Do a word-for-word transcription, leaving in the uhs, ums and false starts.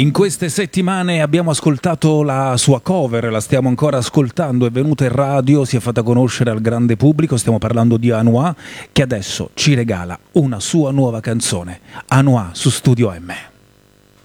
In queste settimane abbiamo ascoltato la sua cover, la stiamo ancora ascoltando, è venuta in radio, si è fatta conoscere al grande pubblico, stiamo parlando di Anouar, che adesso ci regala una sua nuova canzone, Anouar su Studio M.